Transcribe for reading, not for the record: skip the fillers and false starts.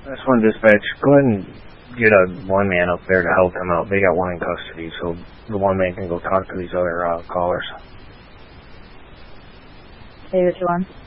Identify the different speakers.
Speaker 1: That's one dispatch. Go ahead and get a one man up there to help him out. They got one in custody, so the one man can go talk to these other callers.
Speaker 2: Say what you want.